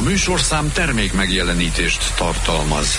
műsorszám termék megjelenítést tartalmaz.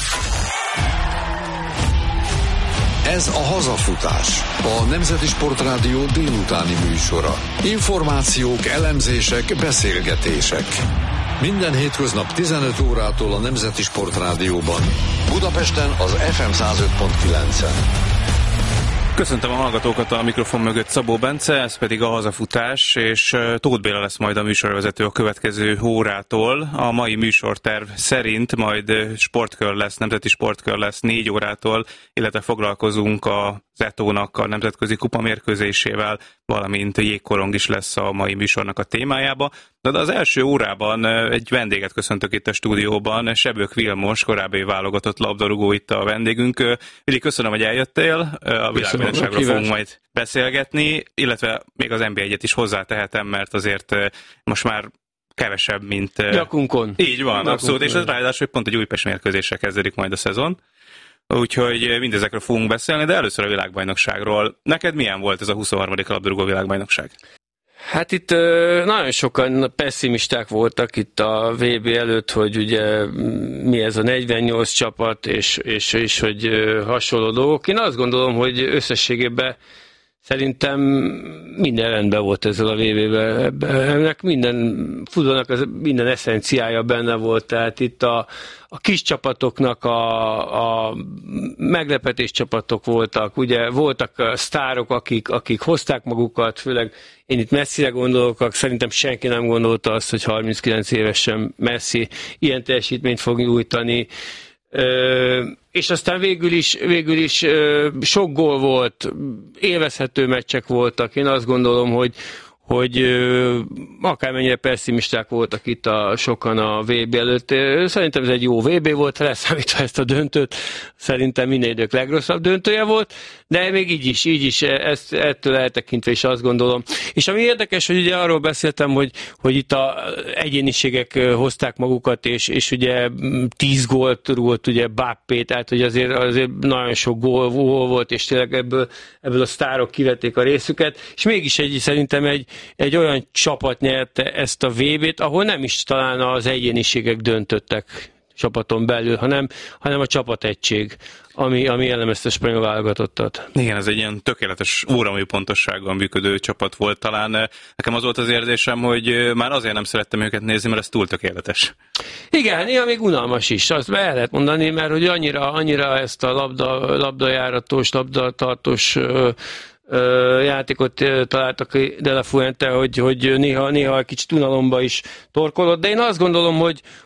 Ez a Hazafutás, a Nemzeti Sportrádió délutáni műsora. Információk, elemzések, beszélgetések. Minden hétköznap 15 órától a Nemzeti Sportrádióban. Budapesten az FM 105.9-en. Köszöntöm a hallgatókat, a mikrofon mögött Szabó Bence, ez pedig a Hazafutás, és Tóth Béla lesz majd a műsorvezető a következő órától. A mai műsorterv szerint majd sportkör lesz, nemzeti sportkör lesz 4 órától, illetve foglalkozunk az ETO-nak a nemzetközi kupa mérkőzésével, valamint jégkorong is lesz a mai műsornak a témájába. De az első órában egy vendéget köszöntök itt a stúdióban, Sebők Vilmos, korábbi válogatott labdarúgó itt a vendégünk. Vili, köszönöm, hogy eljöttél, a világbajnokságról fogunk majd beszélgetni, illetve még az NB1-et is hozzátehetem, mert azért most már kevesebb, mint... Gyakunkon. Így van, abszolút, és ez ráadásul, hogy pont egy Újpest mérkőzéssel kezdődik majd a szezon. Úgyhogy mindezekről fogunk beszélni, de először a világbajnokságról. Neked milyen volt ez a 23. labdarúgó világbajnokság? Hát itt nagyon sokan pessimisták voltak itt a VB előtt, hogy ugye mi ez a 48 csapat, és hogy hasonló dolgok. Én azt gondolom, hogy összességében szerintem minden rendben volt ezzel a VB-vel. Ennek minden futballnak minden eszenciája benne volt, tehát itt a kis csapatoknak a meglepetés csapatok voltak, ugye voltak sztárok, akik hozták magukat, főleg én itt Messire gondolok, szerintem senki nem gondolta azt, hogy 39 évesen Messi ilyen teljesítményt fog nyújtani. És aztán végül is sok gól volt, élvezhető meccsek voltak. Én azt gondolom, hogy akármennyire pessimisták voltak itt sokan a VB előtt. Szerintem ez egy jó VB volt, leszámítva ezt a döntőt. Szerintem minden idők legrosszabb döntője volt, de még így is ettől eltekintve is azt gondolom. És ami érdekes, hogy ugye arról beszéltem, hogy itt a egyéniségek hozták magukat, és ugye 10 gólt rúgott ugye Bappé, tehát hogy azért nagyon sok gól volt, és tényleg ebből a sztárok kivették a részüket, és mégis szerintem egy olyan csapat nyerte ezt a VB-t, ahol nem is talán az egyéniségek döntöttek csapaton belül, hanem a csapategység, ami jellemezte a spanyol válogatottat. Igen, ez egy ilyen tökéletes óramű pontossággal működő csapat volt talán. Nekem az volt az érzésem, hogy már azért nem szerettem őket nézni, mert ez túl tökéletes. Igen, néha még unalmas is, azt el lehet mondani, mert hogy annyira ezt a labdajáratos, labdatartós játékot találtak De La Fuente, hogy néha egy kicsit unalomba is torkolott, de én azt gondolom,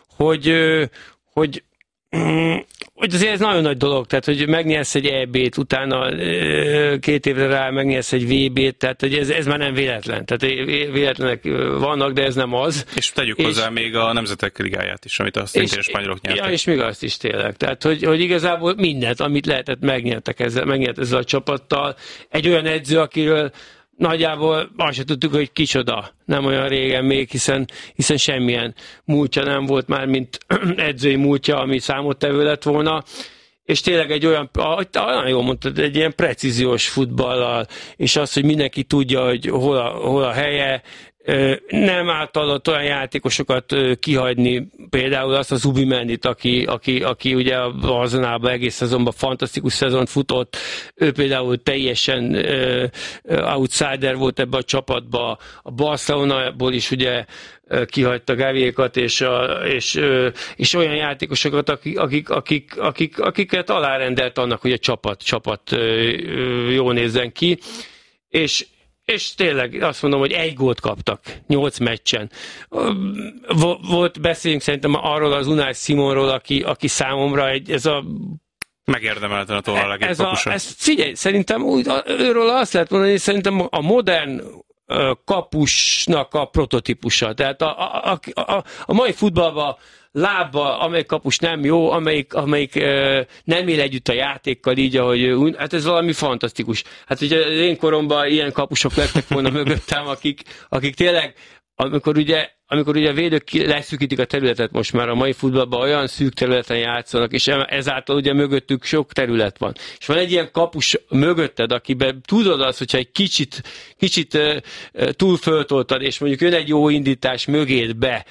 hogy azért ez nagyon nagy dolog, tehát hogy megnyersz egy EB-t, utána 2 évre rá megnyersz egy VB-t, tehát hogy ez már nem véletlen. Tehát véletlenek vannak, de ez nem az. És tegyük hozzá még a Nemzetek Ligáját is, amit azt szintén a spanyolok nyertek. Ja, és még azt is tényleg. Tehát, hogy igazából mindent, amit lehetett, megnyert ezzel a csapattal. Egy olyan edző, akiről nagyjából azt se tudtuk, hogy kicsoda. Nem olyan régen még, hiszen semmilyen múltja nem volt már, mint edzői múltja, ami számottevő lett volna. És tényleg egy olyan, nagyon jól mondtad, egy ilyen precíziós futballal, és az, hogy mindenki tudja, hogy hol a helye, nem általad olyan játékosokat kihagyni, például azt az Zubimendit, aki ugye a Barcelonában egész szezonban fantasztikus szezont futott, ő például teljesen outsider volt ebbe a csapatba, a Barcelonából is ugye kihagyta Gaviékat, és olyan játékosokat, akiket alárendelt annak, hogy a csapat jól nézzen ki, és tényleg azt mondom, hogy 1 gólt kaptak 8 meccsen. Beszéljünk szerintem arról az Unai Simonról, aki számomra ez a... Megérdemelten a tolva a legjobb kapusa. Figyelj, szerintem őről azt lehet mondani, hogy szerintem a modern kapusnak a prototípusa. Tehát a mai futballban lábba, amelyik kapus nem jó, amelyik nem él együtt a játékkal így, ahogy hát ez valami fantasztikus. Hát ugye én koromban ilyen kapusok lettek volna mögöttem, akik tényleg, amikor ugye a védők leszűkítik a területet most már a mai futballban, olyan szűk területen játszanak, és ezáltal ugye mögöttük sok terület van. És van egy ilyen kapus mögötted, akiben tudod azt, hogyha egy kicsit túl föltoltad, és mondjuk jön egy jó indítás mögéd be,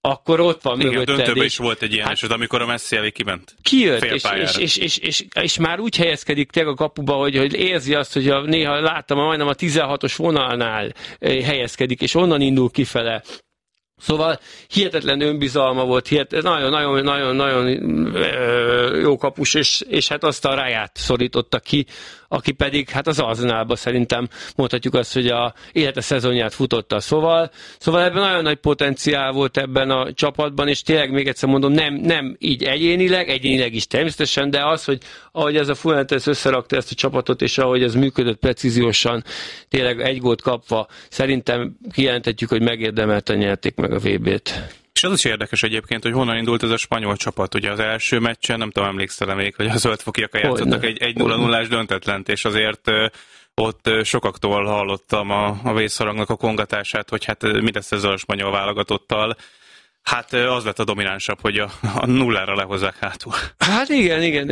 akkor ott van igen, mögötted. Döntőben is volt egy ilyen eset, amikor a Messi elé kiment. Kijött, és már úgy helyezkedik tényleg a kapuba, hogy érzi azt, hogy néha láttam, majdnem a 16-os vonalnál helyezkedik, és onnan indul kifele. Szóval hihetetlen önbizalma volt, nagyon-nagyon jó kapus, és hát azt a Rayát szorította ki, aki pedig hát az Arsenalba szerintem mondhatjuk azt, hogy a élete szezonját futotta. Szóval ebben nagyon nagy potenciál volt ebben a csapatban, és tényleg még egyszer mondom, nem így egyénileg is természetesen, de az, hogy ahogy ez a Fuentes összerakta ezt a csapatot, és ahogy ez működött precíziósan, tényleg egy gólt kapva, szerintem kijelenthetjük, hogy megérdemelten nyerték meg a VB-t. És az is érdekes egyébként, hogy honnan indult ez a spanyol csapat. Ugye az első meccsen, nem tudom, emlékszel még, hogy a zöldfokiak játszottak egy 1-0-0-ás döntetlent, és azért ott sokaktól hallottam a vészharangnak a kongatását, hogy hát mi lesz ezzel a spanyol válogatottal. Hát az lett a dominánsabb, hogy a nullára lehozzák hátul. Hát igen.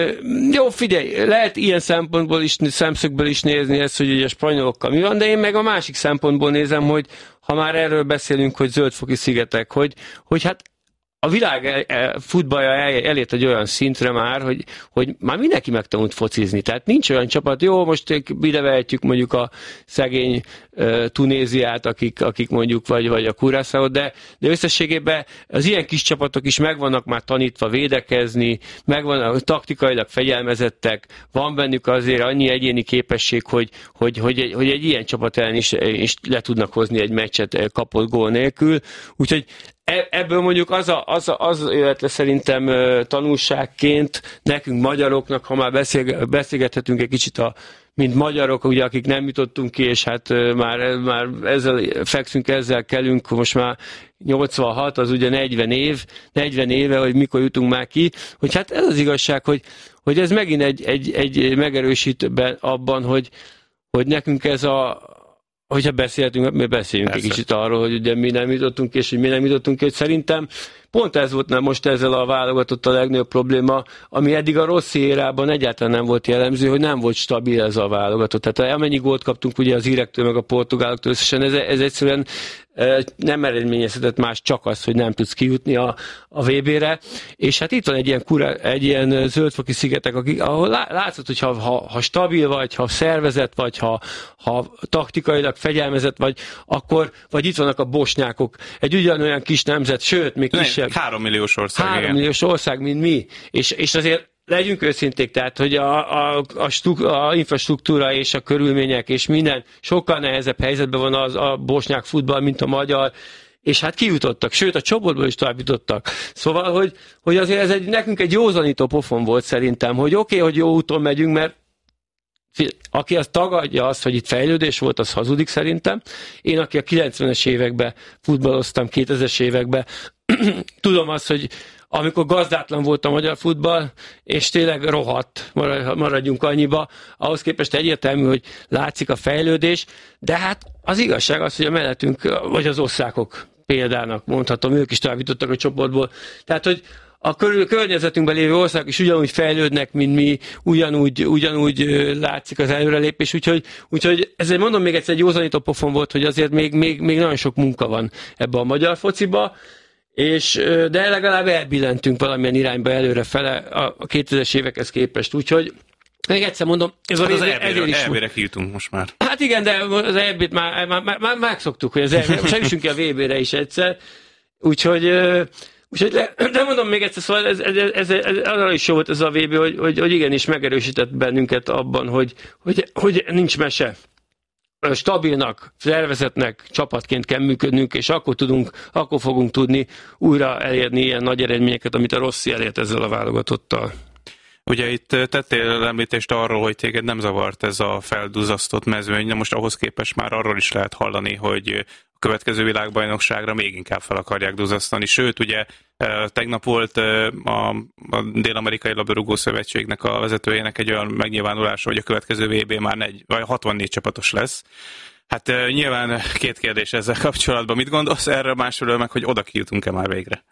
Jó, figyelj, lehet ilyen szemszögből is nézni ezt, hogy a spanyolokkal mi van, de én meg a másik szempontból nézem, hogy ha már erről beszélünk, hogy zöldfoki szigetek, hogy hát a világ futballja elért egy olyan szintre már, hogy már mindenki megtanult focizni. Tehát nincs olyan csapat, jó, most ide vehetjük mondjuk a szegény Tunéziát, akik mondjuk, vagy a Curaçaót, de összességében az ilyen kis csapatok is megvannak már tanítva védekezni, megvannak taktikailag fegyelmezettek, van bennük azért annyi egyéni képesség, hogy egy ilyen csapat ellen is le tudnak hozni egy meccset kapott gól nélkül. Úgyhogy ebből mondjuk az jöhet le szerintem tanulságként nekünk magyaroknak, ha már beszélgethetünk egy kicsit mint magyarok, ugye, akik nem jutottunk ki, és hát már ezzel fekszünk, ezzel kelünk, most már 86, az ugye 40 éve, hogy mikor jutunk már ki, hogy hát ez az igazság, hogy ez megint egy megerősít abban, hogy nekünk ez hogyha beszéljünk egy kicsit arról, hogy ugye mi nem jutottunk ki, és hogy mi nem jutottunk ki, hogy szerintem pont ez volt most ezzel a válogatott a legnagyobb probléma, ami eddig a rossz érában egyáltalán nem volt jellemző, hogy nem volt stabil ez a válogatott. Tehát amennyi gólt kaptunk ugye az írektől, meg a portugáloktól összesen, ez egyszerűen nem eredményezhetett más, csak az, hogy nem tudsz kijutni a VB-re. És hát itt van egy ilyen zöldfoki szigetek, ahol látszott, hogy ha stabil vagy, ha szervezett vagy, ha taktikailag fegyelmezett vagy itt vannak a bosnyákok, egy ugyanolyan kis nemzet, sőt, még kisebb. 3 milliós ország. 3 milliós ország, mint mi. És azért legyünk őszinték, tehát, hogy a infrastruktúra és a körülmények és minden sokkal nehezebb helyzetben van a bosnyák futball, mint a magyar, és hát kijutottak, sőt a csoportból is tovább jutottak. Szóval, hogy azért ez nekünk egy józanító pofon volt szerintem, hogy oké, hogy jó úton megyünk, mert aki azt tagadja azt, hogy itt fejlődés volt, az hazudik szerintem. Én, aki a 90-es években futballoztam, 2000-es években, tudom azt, hogy amikor gazdátlan volt a magyar futball, és tényleg rohadt, maradjunk annyiba, ahhoz képest egyértelmű, hogy látszik a fejlődés, de hát az igazság az, hogy a mellettünk, vagy az osztrákok példának mondhatom, ők is tovább jutottak a csoportból. Tehát, hogy a környezetünkben lévő országok is ugyanúgy fejlődnek, mint mi, ugyanúgy látszik az előrelépés, úgyhogy ezért mondom még egyszer, egy józanító pofon volt, hogy azért még nagyon sok munka van ebbe a magyar fociba, de legalább elbillentünk valamilyen irányba előrefele a 2000-es évekhez képest, úgyhogy még egyszer mondom, ez az EB-re kijutunk most már. Hát igen, de az EB-t már megszoktuk, hogy az EB-re, most eljussunk ki a VB-re is egyszer, úgyhogy de mondom még egyszer, szóval ez arra is jó volt ez a VB, hogy igenis megerősített bennünket abban, hogy nincs mese. Stabilnak, szervezetnek, csapatként kell működnünk, és akkor fogunk tudni újra elérni ilyen nagy eredményeket, amit a Rossi elért ezzel a válogatottal. Ugye itt tettél említést arról, hogy téged nem zavart ez a felduzzasztott mezőny, de most ahhoz képest már arról is lehet hallani, hogy a következő világbajnokságra még inkább fel akarják duzzasztani. Sőt, ugye tegnap volt a Dél-Amerikai Labdarúgó Szövetségnek a vezetőjének egy olyan megnyilvánulása, hogy a következő VB már 64 csapatos lesz. Hát nyilván két kérdés ezzel kapcsolatban. Mit gondolsz erről, másról meg, hogy oda kijutunk-e már végre?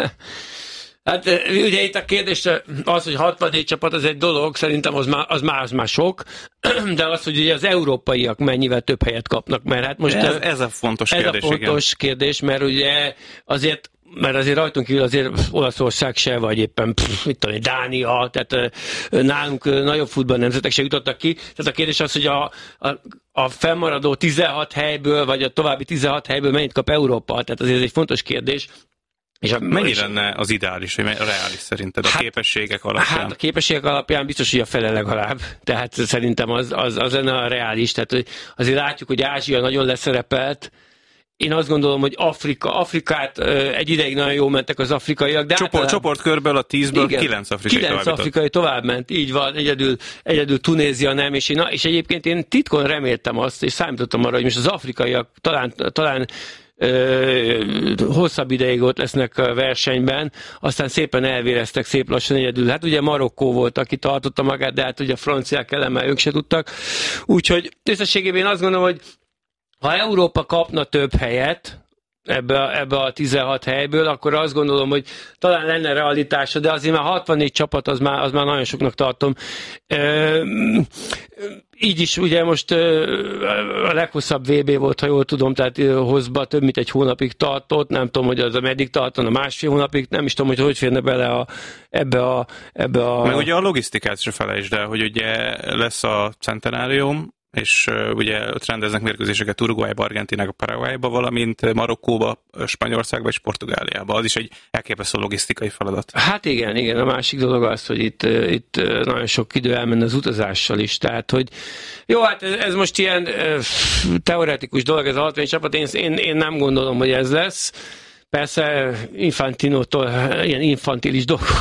Hát ugye itt a kérdés az, hogy 64 csapat az egy dolog, szerintem az már sok, de az, hogy ugye az európaiak mennyivel több helyet kapnak, mert hát most... Ez a fontos kérdés, ez a fontos kérdés, mert ugye azért mert azért rajtunk kívül azért Olaszország se, vagy éppen Dánia, tehát nálunk nagyobb futballnemzetek se jutottak ki. Tehát a kérdés az, hogy a fennmaradó 16 helyből, vagy a további 16 helyből mennyit kap Európa? Tehát azért ez egy fontos kérdés. Mennyi lenne az ideális, vagy reális szerinted a képességek alapján? Hát a képességek alapján biztos, hogy a fele legalább. Tehát szerintem az lenne a reális. Tehát hogy azért látjuk, hogy Ázsia nagyon leszerepelt. Én azt gondolom, hogy Afrikát egy ideig nagyon jól mentek az afrikaiak. De csoportkörből a 10-ből 9 afrikai 9 afrikai továbbment, így van, egyedül Tunézia nem, és egyébként én titkon reméltem azt, és számítottam arra, hogy most az afrikaiak talán hosszabb ideig ott lesznek a versenyben, aztán szépen elvéreztek szép lassan egyedül. Hát ugye Marokkó volt, aki tartotta magát, de hát ugye a franciák ellen már ők se tudtak. Úgyhogy összességében én azt gondolom, hogy ha Európa kapna több helyet ebbe a 16 helyből, akkor azt gondolom, hogy talán lenne realitása, de azért már 64 csapat, az már nagyon soknak tartom. Így is ugye most a leghosszabb VB volt, ha jól tudom, tehát Hozba több mint egy hónapig tartott, nem tudom, hogy az meddig tartana, másfél hónapig, nem is tudom, hogy férne bele ebbe a... Meg ugye a logisztikát se felejtsd el, hogy ugye lesz a centenárium, és ugye ott rendeznek mérkőzéseket Uruguayba, Argentinába, Paraguayba, valamint Marokkóba, Spanyolországba és Portugáliába. Az is egy elképesztő logisztikai feladat. Hát igen, a másik dolog az, hogy itt nagyon sok idő elmenne az utazással is, tehát hogy jó, hát ez most ilyen teoretikus dolog, ez a 60 csapat, én nem gondolom, hogy ez lesz. Persze Infantinótól ilyen infantilis dolgok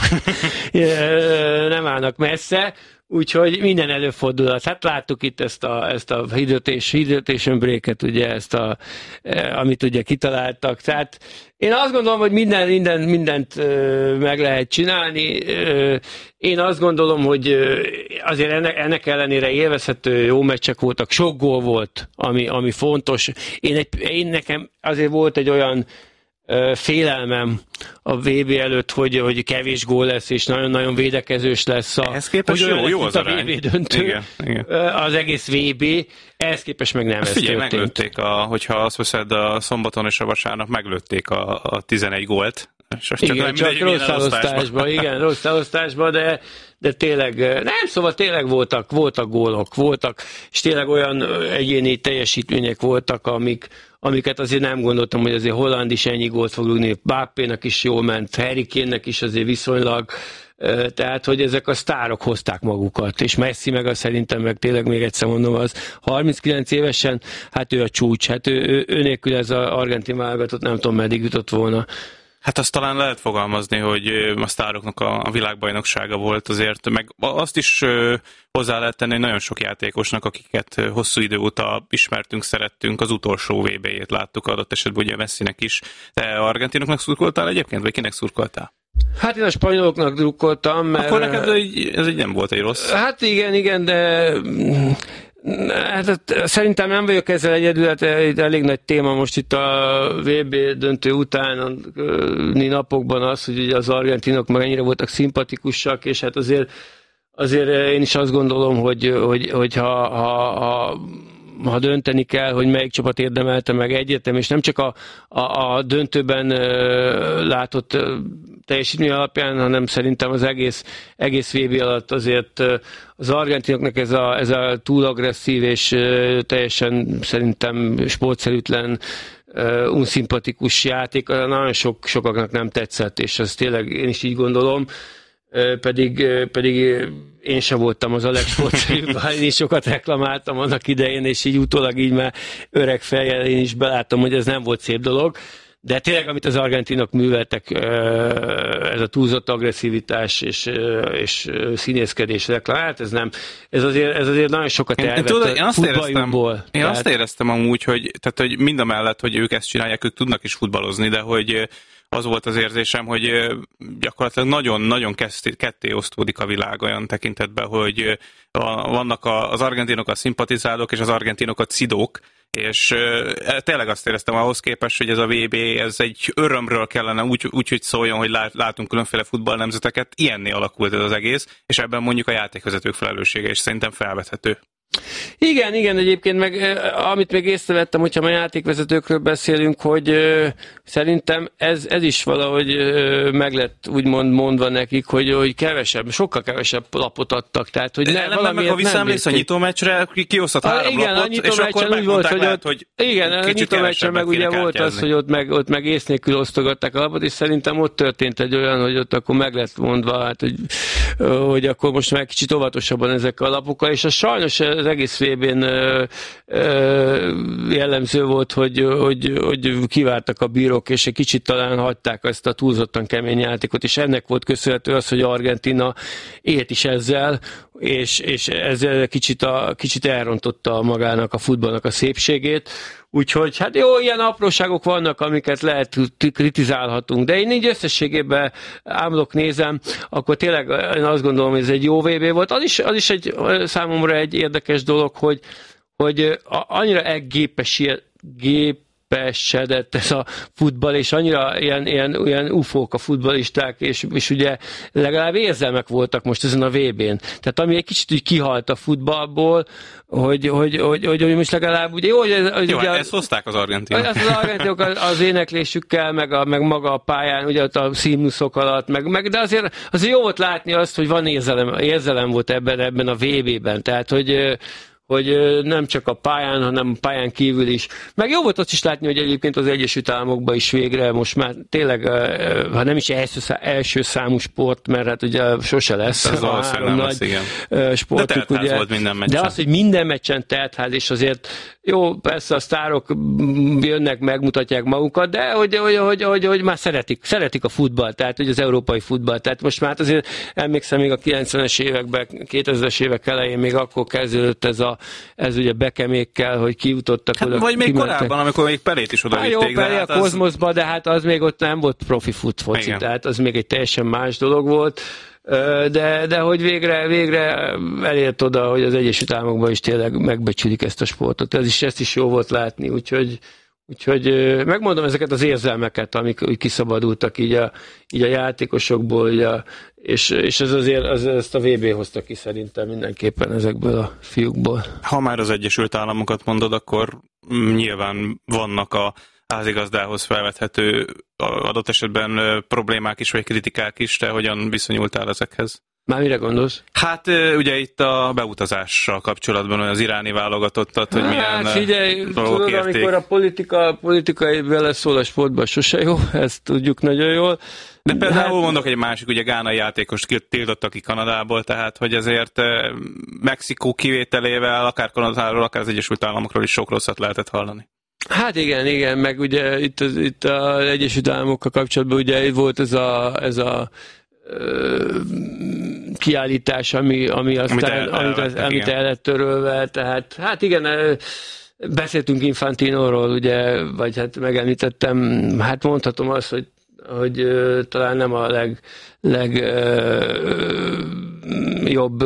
nem állnak messze, úgyhogy minden előfordulhat. Hát láttuk itt ezt a hydration break-et, ugye amit ugye kitaláltak. Tehát én azt gondolom, hogy mindent meg lehet csinálni. Én azt gondolom, hogy azért ennek ellenére élvezhető jó meccsek voltak, sok gól volt, ami fontos. Nekem azért volt egy olyan félelmem a VB előtt, hogy kevés gól lesz, és nagyon-nagyon védekezős lesz ehhez képest jó az a VB döntő. Igen. Az egész VB, ehhez képest meg nem ez történt. Meglőtték, hogyha azt veszed a szombaton és a vasárnap, meglőtték a 11 gólt. Csak rossz elosztásban, rossz elosztásban, de tényleg, nem, szóval tényleg voltak gólok, és tényleg olyan egyéni teljesítmények voltak, amiket azért nem gondoltam, hogy azért Holland is ennyi gólt fog rúgni, Mbappénak is jól ment, Harry Kane-nek is azért viszonylag, tehát, hogy ezek a sztárok hozták magukat, és Messi meg szerintem meg tényleg még egyszer mondom, az 39 évesen, hát ő a csúcs, hát ő nélkül ez az argentin válogatott nem tudom meddig jutott volna. Hát azt talán lehet fogalmazni, hogy a sztároknak a világbajnoksága volt azért, meg azt is hozzá lehet tenni, hogy nagyon sok játékosnak, akiket hosszú idő óta ismertünk, szerettünk, az utolsó VB-jét láttuk, adott esetben ugye Messinek is. Te argentinoknak szurkoltál egyébként, vagy kinek szurkoltál? Hát én a spanyoloknak drukkoltam, mert... Akkor neked ez így nem volt egy rossz. Hát igen, de... Hát, szerintem nem vagyok ezzel egyedül, hát elég nagy téma most itt a VB döntő utáni napokban az, hogy ugye az argentinok meg ennyire voltak szimpatikusak, és hát azért én is azt gondolom, hogy ha dönteni kell, hogy melyik csapat érdemelte meg egyértelmű, és nem csak a döntőben látott teljesítmény alapján, hanem szerintem az egész VB alatt azért az argentinoknak ez a túl agresszív és teljesen szerintem sportszerűtlen, unszimpatikus játék, nagyon sokaknak nem tetszett, és ez tényleg én is így gondolom. Pedig én sem voltam az a legsportszerűbb, én is sokat reklamáltam annak idején, és így utólag így már öreg fejjel én is belátom, hogy ez nem volt szép dolog. De tényleg, amit az argentinok műveltek, ez a túlzott agresszivitás és színészkedés reklámált, ez azért nagyon sokat elvett a futballjukból. Én azt éreztem amúgy, hogy mind a mellett, hogy ők ezt csinálják, ők tudnak is futballozni, de hogy az volt az érzésem, hogy gyakorlatilag nagyon-nagyon ketté osztódik a világ olyan tekintetben, hogy vannak az argentinok a szimpatizálók és az argentinok a cidók, és tényleg azt éreztem ahhoz képest, hogy ez a VB, ez egy örömről kellene úgy, hogy szóljon, hogy látunk különféle futballnemzeteket, ilyenné alakult ez az egész, és ebben mondjuk a játékvezetők felelőssége is szerintem felvethető. Igen, egyébként meg amit még észrevettem, hogyha a játékvezetőkről beszélünk, hogy szerintem ez is valahogy meg lett úgymond mondva nekik, hogy sokkal kevesebb lapot adtak. Tehát, hogy valamiért ha visszaemléksz a nyitómeccsre, kiosztott 3 lapot, és akkor megmondták lehet, hogy igen, a nyitómeccsen meg ugye volt az, hogy ott meg ész nélkül osztogatták a lapot, és szerintem ott történt egy olyan, hogy ott akkor meg lett mondva, hát, hogy akkor most már kicsit óvatosabban ezek a lapokkal, és az sajnos az egész VB-n jellemző volt, hogy kivártak a bírók, és egy kicsit talán hagyták ezt a túlzottan kemény játékot, és ennek volt köszönhető az, hogy Argentína élt is ezzel, és ezzel kicsit elrontotta magának a futballnak a szépségét. Úgyhogy hát jó, ilyen apróságok vannak, amiket lehet kritizálhatunk, de én így összességében ámlok nézem, akkor tényleg én azt gondolom, hogy ez egy jó VB volt. Az is egy számomra egy érdekes dolog, hogy annyira gépesedett ez a futball, és annyira ilyen ufók a futballisták, és ugye legalább érzelmek voltak most ezen a VB-n. Tehát ami egy kicsit úgy kihalt a futballból, hogy most legalább ugye ezt hozták az argentinok. Az argentinok az éneklésükkel, meg maga a pályán, ugye ott a színuszok alatt, de azért jó volt látni azt, hogy van érzelem volt ebben a VB-ben. Tehát, hogy nem csak a pályán, hanem a pályán kívül is. Meg jó volt azt is látni, hogy egyébként az Egyesült Államokban is végre most már tényleg, ha nem is első számú sport, mert hát ugye sose lesz. Ez valószínűleg nem lesz, igen. Sportuk, de teltház volt minden meccsen. De az, hogy minden meccsen teltház, és azért jó, persze a sztárok jönnek, megmutatják magukat, de hogy már szeretik a futballt, tehát hogy az európai futballt. Tehát most már azért emlékszem még a 90-es években, 2000-es évek elején még akkor kezdődött ez ugye Bekemékkel, hogy kijutottak oda. Vagy még korábban, amikor még Pelét is oda vitték. Jó, Pelé a Kozmoszba, de hát az még ott nem volt profi foci, tehát az még egy teljesen más dolog volt. De hogy végre elért oda, hogy az Egyesült Államokban is tényleg megbecsülik ezt a sportot. Ezt is jó volt látni, úgyhogy megmondom ezeket az érzelmeket, amik úgy kiszabadultak így a játékosokból, és ez azért ezt a VB hozta ki szerintem mindenképpen ezekből a fiúkból. Ha már az Egyesült Államokat mondod, akkor nyilván vannak a házigazdához felvethető adott esetben problémák is, vagy kritikák is, te hogyan viszonyultál ezekhez? Már mire gondolsz? Hát ugye itt a beutazással kapcsolatban, az iráni válogatottat, hogy milyen dolgok érték. Amikor a politikai beleszól a sportban, sose jó, ezt tudjuk nagyon jól. De például mondok egy másik, ugye gánai játékost tiltottak ki Kanadából, tehát hogy ezért Mexikó kivételével akár Kanadáról, akár az Egyesült Államokról is sok rosszat lehetett hallani. Hát igen, meg ugye itt az Egyesült Államokkal kapcsolatban ugye volt ez a kiállítás, amit el lett törölve, tehát hát igen, beszéltünk Infantinóról, ugye, vagy hát megemlítettem, hát mondhatom azt, hogy talán nem a legjobb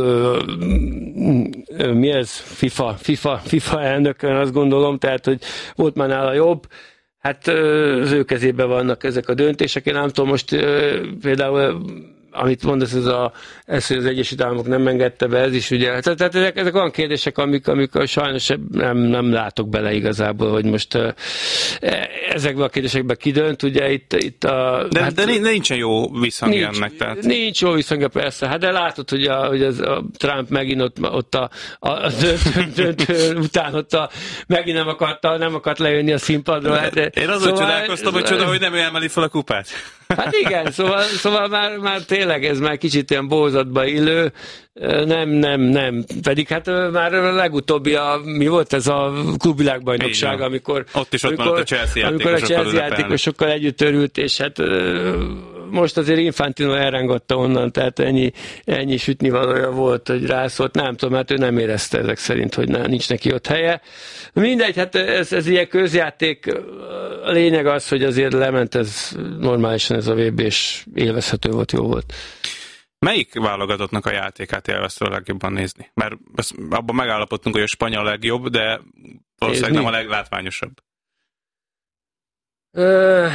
mi ez? FIFA elnökön, azt gondolom, tehát, hogy volt már nála jobb. Hát az ő kezében vannak ezek a döntések. Én nem tudom, most például amit mondasz, ez, hogy az Egyesült Államok nem engedte be, ez is ugye, tehát ezek olyan kérdések, amik sajnos nem látok bele igazából, hogy most ezekben a kérdésekben kidönt, ugye itt a... De nincsen jó visszhangja ennek, tehát... Nincs jó visszhangja, persze, hát de látod, hogy a Trump megint ott a döntő után megint nem akart lejönni a színpadról. Hát, én azon csodálkoztam, hogy hogy nem emeli fel a kupát. Hát igen, szóval már tényleg ez már kicsit ilyen bózatba illő, nem. Pedig hát már legutóbbi mi volt ez a klubvilágbajnokság, amikor a Chelsea játékosokkal együtt örült, és hát most azért Infantino elrángatta onnan, tehát ennyi sütnivalója volt, hogy rászólt, nem tudom, hát ő nem érezte ezek szerint, hogy nincs neki ott helye. Mindegy, hát ez ilyen közjáték, a lényeg az, hogy azért lement ez normálisan ez a VB, és élvezhető volt, jó volt. Melyik válogatottnak a játékát élvezte a legjobban nézni? Mert abban megállapodtunk, hogy a spanyol a legjobb, de valószínűleg nem a leglátványosabb.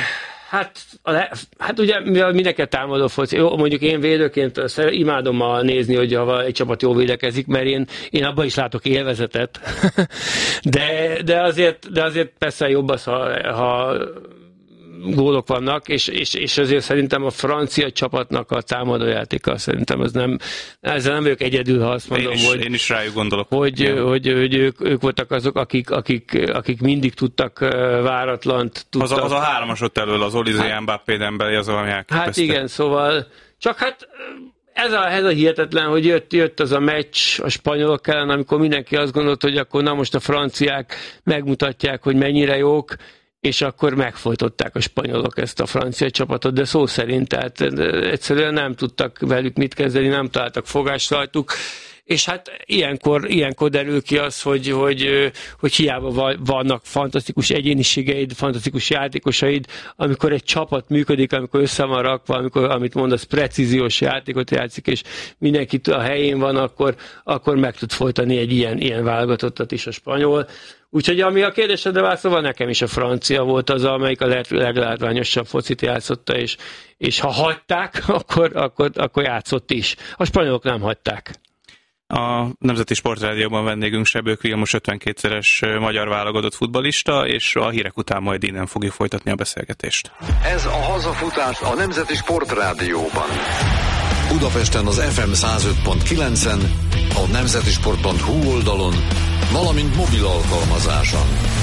Hát ugye, mivel mindenki támadó foci, mondjuk én védőként imádom nézni, hogy ha egy csapat jól védekezik, mert én abban is látok élvezetet. de azért persze jobb az, ha gólok vannak, és azért szerintem a francia csapatnak a támadójátéka, szerintem ezzel nem vagyok egyedül, ha azt mondom, én is rájuk gondolok. Hogy ők voltak azok, akik mindig tudtak váratlant. Az a hármas ott elől, az Olizé, Mbappé, Dembélé, az valami elképesztő. Hát igen, szóval csak ez a hihetetlen, hogy jött az a meccs a spanyolok ellen, amikor mindenki azt gondolt, hogy akkor na most a franciák megmutatják, hogy mennyire jók, és akkor megfojtották a spanyolok ezt a francia csapatot, de szó szerint, tehát egyszerűen nem tudtak velük mit kezdeni, nem találtak fogást rajtuk, és hát ilyenkor derül ki az, hogy hiába vannak fantasztikus egyéniségeid, fantasztikus játékosaid, amikor egy csapat működik, amikor össze van rakva, amikor, amit mondasz, precíziós játékot játszik, és mindenki a helyén van, akkor meg tud folytani egy ilyen válogatottat is a spanyol. Úgyhogy ami a kérdésedre válaszolva, nekem is a francia volt az, amelyik a leglátványosabb focit játszotta, és ha hagyták, akkor játszott is. A spanyolok nem hagyták. A Nemzeti Sportrádióban vendégünk Sebők Vilmos 52-szeres magyar válogatott futballista, és a hírek után majd innen fogjuk folytatni a beszélgetést. Ez a hazafutás a Nemzeti Sportrádióban. Budapesten az FM 105.9-en, a nemzetisport.hu oldalon, valamint mobil alkalmazáson.